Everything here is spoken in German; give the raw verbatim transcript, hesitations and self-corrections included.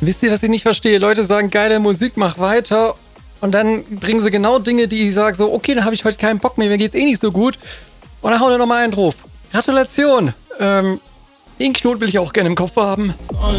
Wisst ihr, was ich nicht verstehe? Leute sagen, geile Musik, mach weiter. Und dann bringen sie genau Dinge, die ich sage, so, okay, dann habe ich heute keinen Bock mehr, mir geht's eh nicht so gut. Und dann hauen wir nochmal einen drauf. Gratulation. Ähm, den Knoten will ich auch gerne im Kopf haben.